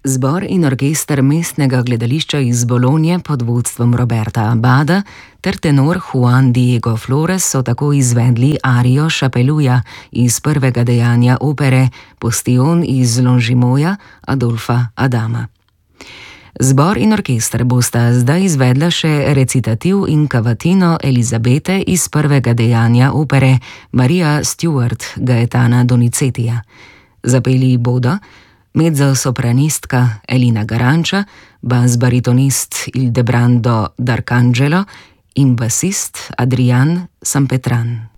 Zbor in orkester Mestnega gledališča iz Bologne pod vodstvom Roberta Abada ter tenor Juan Diego Flores so tako izvedli arijo Šapeluja iz prvega dejanja opere Postillon iz Longjumeauja Adolfa Adama. Zbor in orkester bosta zdaj izvedla še recitativ in cavatino Elizabete iz prvega dejanja opere Maria Stuart Gaetana Donizetija. Zapeli bodo mezzosopranistka Elina Garanča, bas-baritonist Ildebrando D'Arcangelo in basist Adrian Sampetran.